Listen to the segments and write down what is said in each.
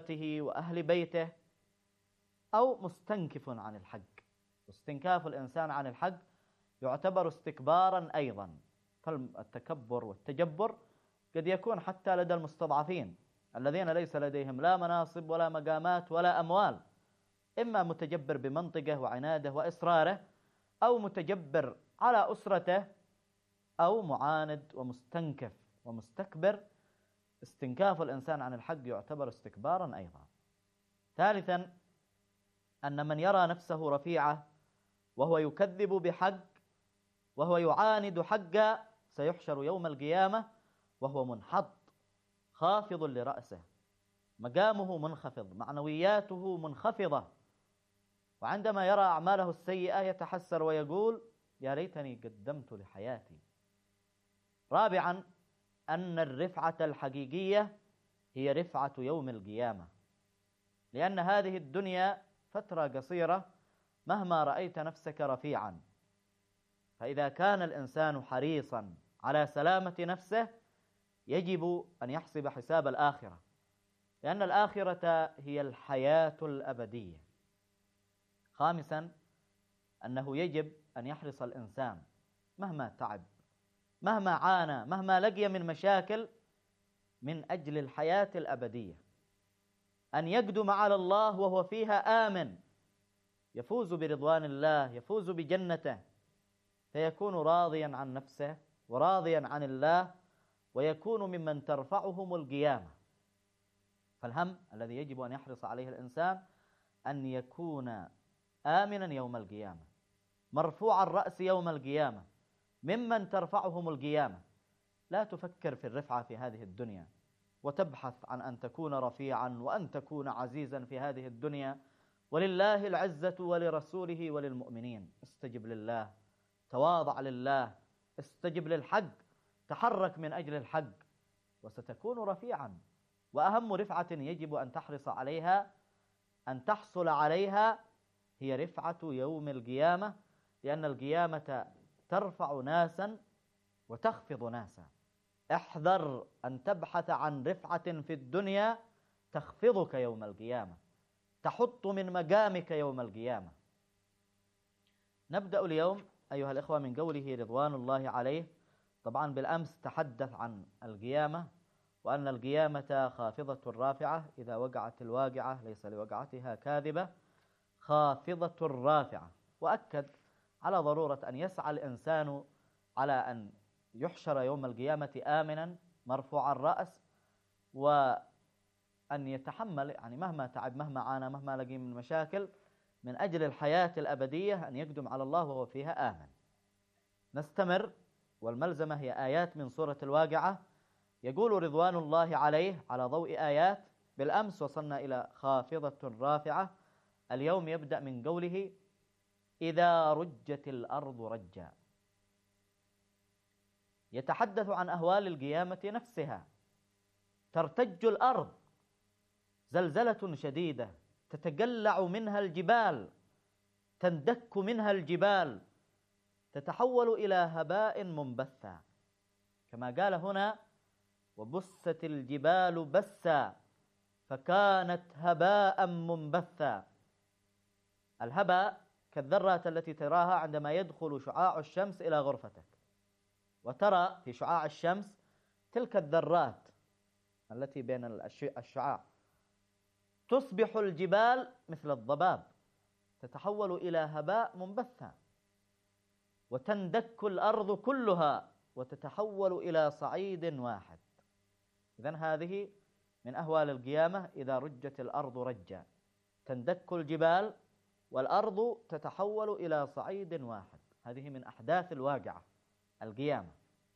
وعشيرته وأهل بيته، أو مستنكف عن الحق. واستنكاف الإنسان عن الحق يعتبر استكبارا أيضا، فالتكبر والتجبر قد يكون حتى لدى المستضعفين الذين ليس لديهم لا مناصب ولا مقامات ولا أموال، إما متجبر بمنطقه وعناده وإصراره، أو متجبر على أسرته، أو معاند ومستنكف ومستكبر. استنكاف الإنسان عن الحق يعتبر استكبارا أيضا. ثالثا، أن من يرى نفسه رفيعة وهو يكذب بحق وهو يعاند حقا سيحشر يوم القيامة وهو منحط خافض لرأسه، مقامه منخفض، معنوياته منخفضة، وعندما يرى أعماله السيئة يتحسر ويقول يا ليتني قدمت لحياتي. رابعا، أن الرفعة الحقيقية هي رفعة يوم القيامة، لأن هذه الدنيا فترة قصيرة مهما رأيت نفسك رفيعا. فإذا كان الإنسان حريصا على سلامة نفسه يجب أن يحسب حساب الآخرة، لأن الآخرة هي الحياة الأبدية. خامسا، أنه يجب أن يحرص الإنسان مهما تعب، مهما عانى، مهما لقي من مشاكل، من أجل الحياة الأبدية، أن يقدم على الله وهو فيها آمن، يفوز برضوان الله، يفوز بجنته، فيكون راضيا عن نفسه وراضيا عن الله، ويكون ممن ترفعهم القيامة. فالهم الذي يجب أن يحرص عليه الإنسان أن يكون آمنا يوم القيامة، مرفوع الرأس يوم القيامة، ممن ترفعهم القيامة. لا تفكر في الرفعة في هذه الدنيا وتبحث عن أن تكون رفيعا وأن تكون عزيزا في هذه الدنيا. ولله العزة ولرسوله وللمؤمنين. استجب لله، تواضع لله، استجب للحق، تحرك من أجل الحق، وستكون رفيعا. وأهم رفعة يجب أن تحرص عليها، أن تحصل عليها، هي رفعة يوم القيامة، لأن القيامة ترفع ناسا وتخفض ناسا. احذر أن تبحث عن رفعة في الدنيا تخفضك يوم القيامة، تحط من مقامك يوم القيامة. نبدأ اليوم أيها الإخوة من قوله رضوان الله عليه. طبعا بالأمس تحدث عن القيامة، وأن القيامة خافضة رافعة، إذا وقعت الواقعة ليس لوقعتها كاذبة، خافضة رافعة. وأكد على ضرورة أن يسعى الإنسان على أن يحشر يوم القيامة آمنا مرفوع الرأس، وأن يتحمل يعني مهما تعب، مهما عانى، مهما لقي من مشاكل، من أجل الحياة الأبدية أن يقدم على الله وهو فيها آمن. نستمر، والملزمة هي آيات من سورة الواقعة. يقول رضوان الله عليه على ضوء آيات. بالأمس وصلنا إلى خافضة رافعة، اليوم يبدأ من قوله إذا رجت الأرض رجا. يتحدث عن أهوال القيامة نفسها. ترتج الأرض زلزلة شديدة، تتقلع منها الجبال، تندك منها الجبال، تتحول إلى هباء منبثا، كما قال هنا وبست الجبال بسا فكانت هباء منبثا. الهباء كالذرات التي تراها عندما يدخل شعاع الشمس إلى غرفتك، وترى في شعاع الشمس تلك الذرات التي بين الشعاع، تصبح الجبال مثل الضباب، تتحول إلى هباء منبثا، وتندك الأرض كلها وتتحول إلى صعيد واحد. إذن هذه من أهوال القيامة، إذا رجت الأرض رجا، تندك الجبال والأرض تتحول إلى صعيد واحد. هذه من أحداث الواقعة القيامة.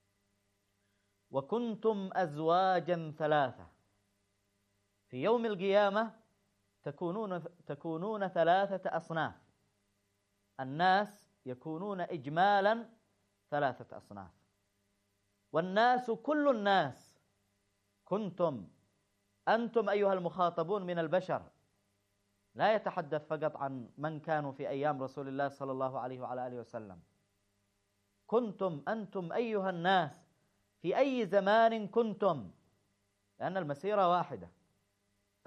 وكنتم أزواجا ثلاثة. في يوم القيامة تكونون ثلاثة أصناف. الناس يكونون إجمالا ثلاثة أصناف، والناس كل الناس. كنتم أنتم أيها المخاطبون من البشر، لا يتحدث فقط عن من كانوا في أيام رسول الله صلى الله عليه وعلى آله وسلم. كنتم أنتم أيها الناس في أي زمان كنتم، لأن المسيرة واحدة.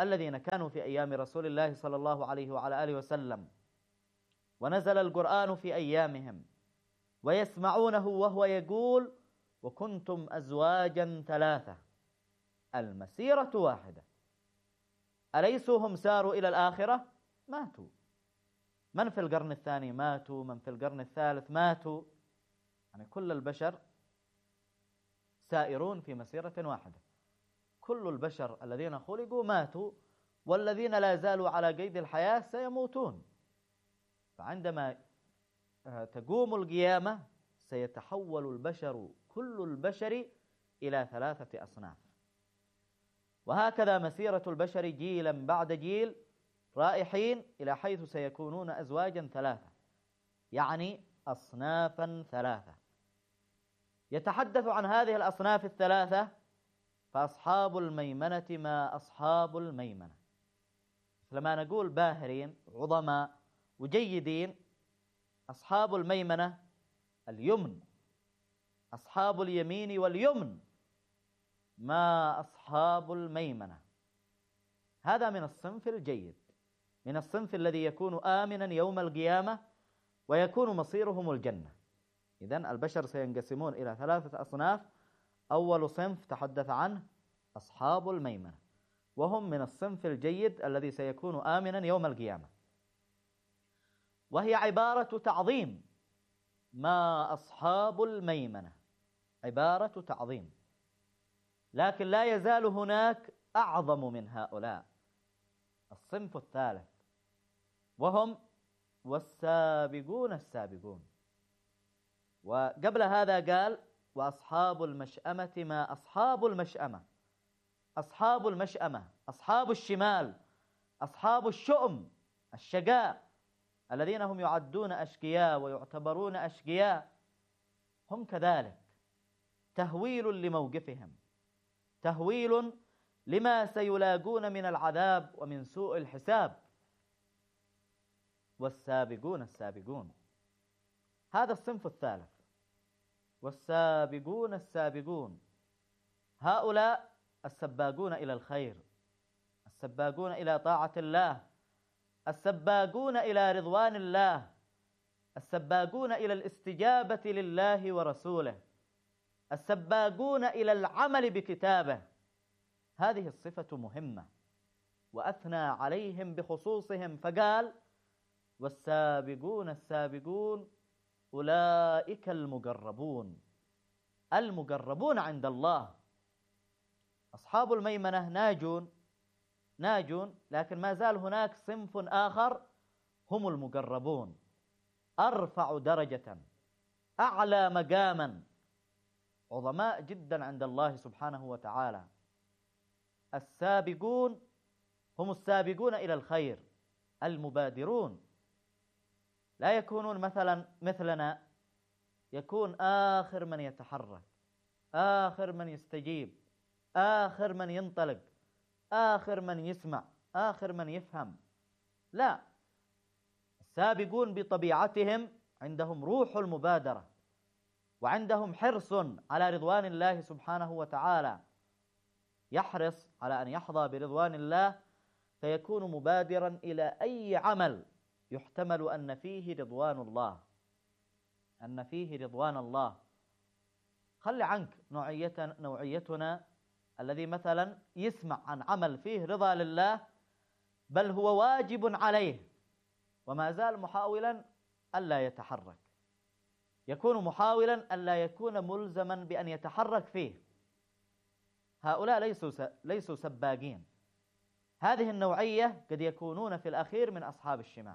الذين كانوا في أيام رسول الله صلى الله عليه وعلى آله وسلم، ونزل القرآن في أيامهم، ويسمعونه وهو يقول: وكنتم أزواجا ثلاثة المسيرة واحدة. أليسوا هم ساروا إلى الآخرة؟ ماتوا. من في القرن الثاني ماتوا، من في القرن الثالث ماتوا، يعني كل البشر سائرون في مسيرة واحدة. كل البشر الذين خلقوا ماتوا، والذين لا زالوا على قيد الحياة سيموتون. فعندما تقوم القيامة سيتحول البشر، كل البشر، إلى ثلاثة أصناف. وهكذا مسيرة البشر جيلا بعد جيل، رائحين إلى حيث سيكونون أزواجا ثلاثة، يعني أصنافا ثلاثة. يتحدث عن هذه الأصناف الثلاثة: فأصحاب الميمنة ما أصحاب الميمنة. لما نقول باهرين عظماء وجيدين، أصحاب الميمنة اليمن، أصحاب اليمين واليمن ما أصحاب الميمنة. هذا من الصنف الجيد، من الصنف الذي يكون آمنا يوم القيامة ويكون مصيرهم الجنة. إذن البشر سينقسمون إلى ثلاثة أصناف. أول صنف تحدث عنه أصحاب الميمنة، وهم من الصنف الجيد الذي سيكون آمنا يوم القيامة، وهي عبارة تعظيم. ما أصحاب الميمنة عبارة تعظيم، لكن لا يزال هناك أعظم من هؤلاء، الصنف الثالث، وهم والسابقون السابقون. وقبل هذا قال: وأصحاب المشأمة ما أصحاب المشأمة. أصحاب المشأمة، أصحاب الشمال، أصحاب الشؤم، الشقاء، الذين هم يعدون أشقياء ويعتبرون أشقياء، هم كذلك تهويل لموقفهم، تهويل لما سيلاقون من العذاب ومن سوء الحساب. والسابقون السابقون، هذا الصنف الثالث. والسابقون السابقون، هؤلاء السباقون إلى الخير، السباقون إلى طاعة الله، السباقون إلى رضوان الله، السباقون إلى الاستجابة لله ورسوله، السباقون إلى العمل بكتابه. هذه الصفة مهمة، وأثنى عليهم بخصوصهم فقال: والسابقون السابقون أولئك المقربون، المقربون عند الله. أصحاب الميمنة ناجون، لكن ما زال هناك صنف آخر هم المقربون، أرفع درجة، أعلى مقاما، عظماء جدا عند الله سبحانه وتعالى. السابقون هم السابقون إلى الخير، المبادرون، لا يكونون مثلنا يكون آخر من يتحرك، آخر من يستجيب، آخر من ينطلق، آخر من يسمع، آخر من يفهم. لا، السابقون بطبيعتهم عندهم روح المبادرة، وعندهم حرص على رضوان الله سبحانه وتعالى، يحرص على أن يحظى برضوان الله، فيكون مبادرا إلى أي عمل يحتمل أن فيه رضوان الله، أن فيه رضوان الله. خلي عنك نوعيتنا الذي مثلا يسمع عن عمل فيه رضا لله، بل هو واجب عليه، وما زال محاولا ألا يتحرك، يكون محاولا ألا يكون ملزما بأن يتحرك فيه. هؤلاء ليسوا سباقين. هذه النوعية قد يكونون في الأخير من أصحاب الشمال.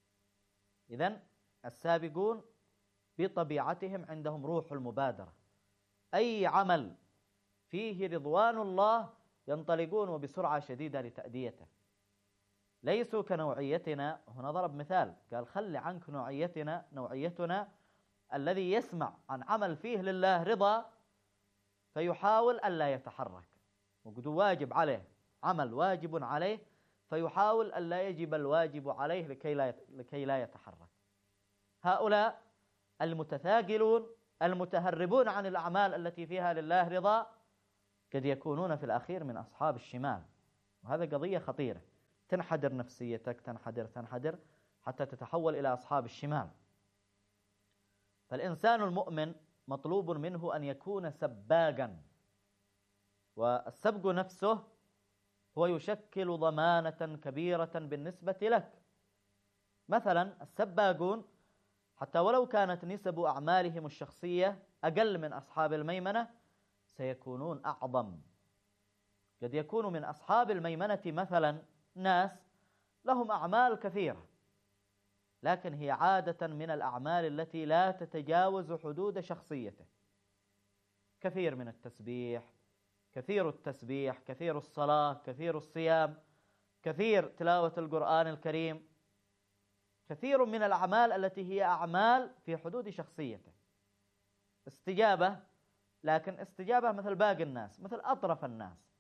إذن السابقون بطبيعتهم عندهم روح المبادرة، أي عمل فيه رضوان الله ينطلقون وبسرعة شديدة لتأديته، ليسوا كنوعيتنا. هنا ضرب مثال قال: خلي عنك نوعيتنا الذي يسمع عن عمل فيه لله رضا فيحاول ألا يتحرك، وقد واجب عليه، عمل واجب عليه، فيحاول ألا يجب الواجب عليه لكي لا يتحرك. هؤلاء المتثاقلون المتهربون عن الأعمال التي فيها لله رضا قد يكونون في الأخير من أصحاب الشمال. وهذا قضية خطيرة، تنحدر نفسيتك، تنحدر حتى تتحول إلى أصحاب الشمال. فالإنسان المؤمن مطلوب منه أن يكون سباقا، والسبق نفسه هو يشكل ضمانة كبيرة بالنسبة لك. مثلا السباقون حتى ولو كانت نسب أعمالهم الشخصية أقل من أصحاب الميمنة سيكونون أعظم. قد يكون من أصحاب الميمنة مثلا ناس لهم أعمال كثيرة، لكن هي عادة من الأعمال التي لا تتجاوز حدود شخصيته، كثير من التسبيح، كثير التسبيح، كثير الصلاة، كثير الصيام، كثير تلاوة القرآن الكريم، كثير من الأعمال التي هي أعمال في حدود شخصيته، استجابة، لكن استجابة مثل باقي الناس، مثل أطرف الناس.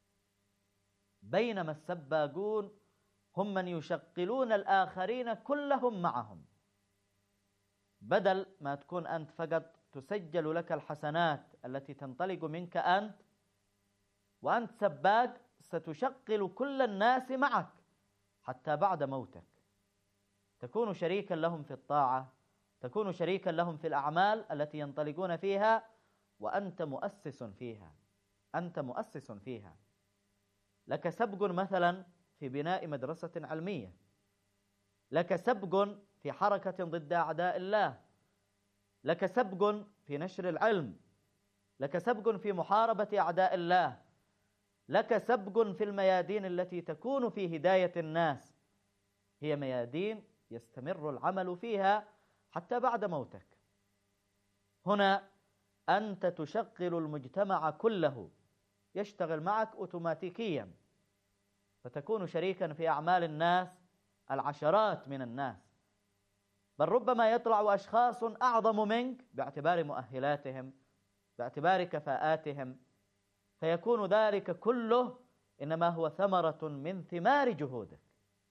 بينما السباقون هم من يشغلون الآخرين كلهم معهم، بدل ما تكون أنت فقط تسجل لك الحسنات التي تنطلق منك أنت، وأنت سباق ستشغل كل الناس معك حتى بعد موتك، تكون شريكا لهم في الطاعة، تكون شريكا لهم في الأعمال التي ينطلقون فيها، وأنت مؤسس فيها، أنت مؤسس فيها. لك سبق مثلا في بناء مدرسة علمية، لك سبق في حركة ضد أعداء الله، لك سبق في نشر العلم، لك سبق في محاربة أعداء الله، لك سبق في الميادين التي تكون في هداية الناس، هي ميادين يستمر العمل فيها حتى بعد موتك. هنا أنت تشغل المجتمع كله، يشتغل معك أوتوماتيكيا، فتكون شريكا في أعمال الناس، العشرات من الناس، بل ربما يطلع أشخاص أعظم منك باعتبار مؤهلاتهم، باعتبار كفاءاتهم، فيكون ذلك كله إنما هو ثمرة من ثمار جهودك.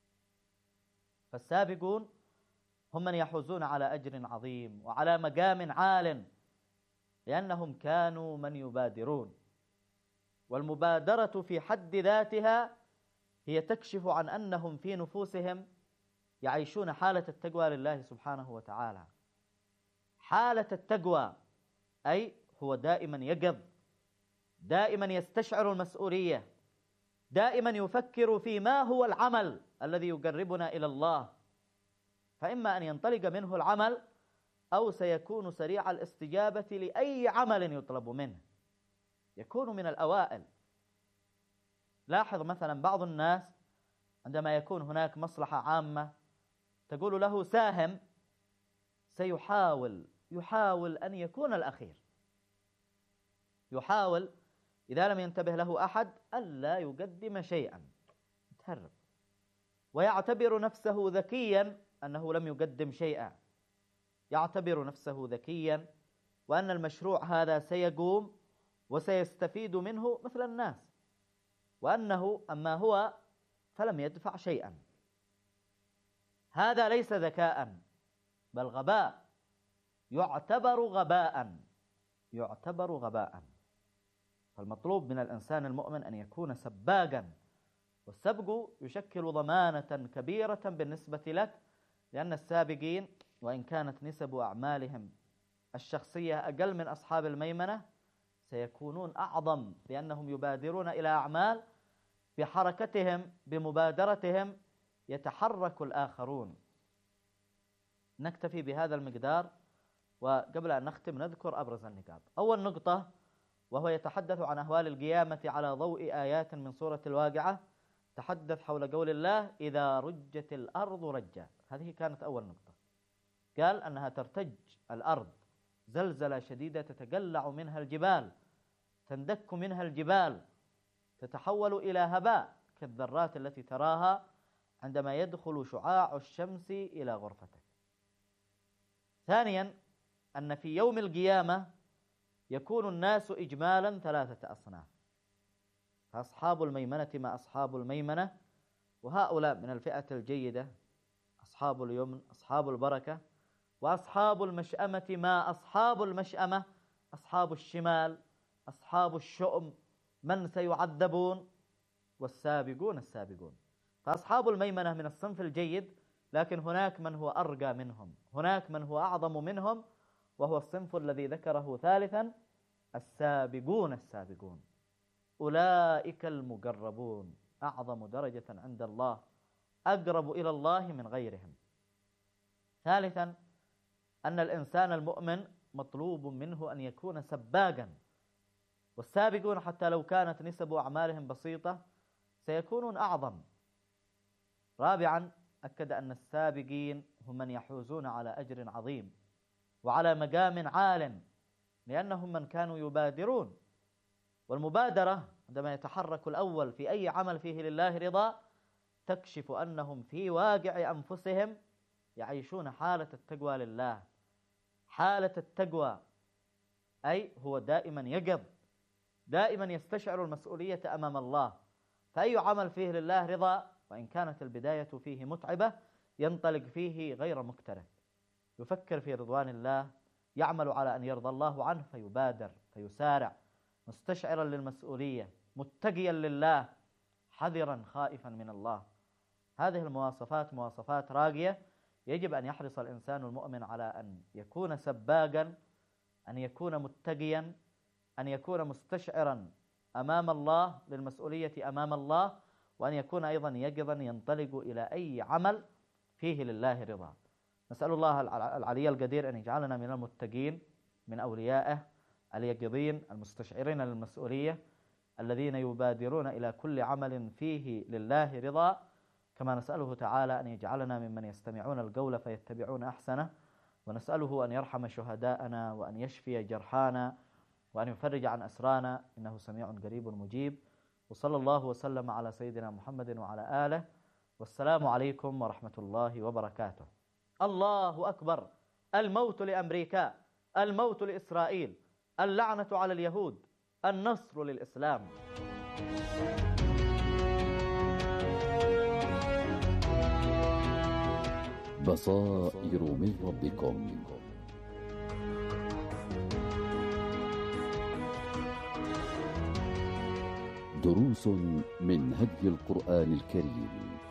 فالسابقون هم من يحوزون على أجر عظيم وعلى مقام عال، لأنهم كانوا من يبادرون، والمبادرة في حد ذاتها هي تكشف عن أنهم في نفوسهم يعيشون حالة التقوى لله سبحانه وتعالى. حالة التقوى أي هو دائما يقظ، دائما يستشعر المسؤولية، دائما يفكر في ما هو العمل الذي يقربنا إلى الله، فإما أن ينطلق منه العمل أو سيكون سريع الاستجابة لأي عمل يطلب منه، يكون من الأوائل. لاحظ مثلا بعض الناس عندما يكون هناك مصلحة عامة تقول له ساهم، يحاول أن يكون الأخير، يحاول إذا لم ينتبه له أحد ألا يقدم شيئا، يتهرب، ويعتبر نفسه ذكيا أنه لم يقدم شيئا، يعتبر نفسه ذكيا وأن المشروع هذا سيقوم وسيستفيد منه مثل الناس، وأنه أما هو فلم يدفع شيئا. هذا ليس ذكاء بل غباء، يعتبر غباء. فالمطلوب من الإنسان المؤمن أن يكون سباقا، والسبق يشكل ضمانة كبيرة بالنسبة لك، لأن السابقين وإن كانت نسب أعمالهم الشخصية أقل من أصحاب الميمنة سيكونون أعظم، لأنهم يبادرون إلى أعمال بحركتهم بمبادرتهم يتحرك الآخرون. نكتفي بهذا المقدار، وقبل أن نختم نذكر أبرز النقاط. أول نقطة وهو يتحدث عن أهوال القيامة على ضوء آيات من سورة الواقعة، تحدث حول قول الله إذا رجت الأرض رجا. هذه كانت أول نقطة، قال أنها ترتج الأرض زلزلة شديدة تتقلع منها الجبال، تندك منها الجبال، تتحول إلى هباء كالذرات التي تراها عندما يدخل شعاع الشمس إلى غرفتك. ثانيا أن في يوم القيامة يكون الناس إجمالا 3 أصناف، أصحاب الميمنة ما أصحاب الميمنة، وهؤلاء من الفئة الجيدة، أصحاب اليمن، أصحاب البركة، وأصحاب المشأمة ما أصحاب المشأمة، أصحاب الشمال، أصحاب الشؤم، من سيعذبون. والسابقون السابقون. فأصحاب الميمنة من الصنف الجيد، لكن هناك من هو أرقى منهم، هناك من هو أعظم منهم، وهو الصنف الذي ذكره ثالثا: السابقون السابقون. أولئك المقربون، أعظم درجة عند الله، أقرب إلى الله من غيرهم. ثالثا: أن الإنسان المؤمن مطلوب منه أن يكون سباقا، والسابقون حتى لو كانت نسب أعمالهم بسيطة سيكونون أعظم. رابعا: أكد أن السابقين هم من يحوزون على أجر عظيم وعلى مقام عال، لأنهم من كانوا يبادرون. والمبادرة عندما يتحرك الأول في أي عمل فيه لله رضا تكشف أنهم في واقع أنفسهم يعيشون حالة التقوى لله. حالة التقوى أي هو دائما يقظ، دائما يستشعر المسؤولية أمام الله، فأي عمل فيه لله رضا وإن كانت البداية فيه متعبة ينطلق فيه غير مكترث، يفكر في رضوان الله، يعمل على أن يرضى الله عنه فيبادر فيسارع، مستشعرا للمسؤولية، متقيا لله، حذرا خائفا من الله. هذه المواصفات مواصفات راقية، يجب أن يحرص الإنسان المؤمن على أن يكون سباقا، أن يكون متقيا، أن يكون مستشعرا أمام الله للمسؤولية أمام الله، وأن يكون أيضا يقظا ينطلق إلى أي عمل فيه لله رضا. نسأل الله العلي القدير أن يجعلنا من المتقين، من أوليائه اليقظين المستشعرين للمسؤولية، الذين يبادرون إلى كل عمل فيه لله رضا، كما نسأله تعالى أن يجعلنا ممن يستمعون القول فيتبعون أحسنه، ونسأله أن يرحم شهداءنا وأن يشفي جرحانا وأن يفرج عن أسرانا، إنه سميع قريب مجيب. وصلى الله وسلم على سيدنا محمد وعلى آله، والسلام عليكم ورحمة الله وبركاته. الله أكبر. الموت لأمريكا، الموت لإسرائيل، اللعنة على اليهود، النصر للإسلام. بصائر من ربكم. دروس من هدي القرآن الكريم.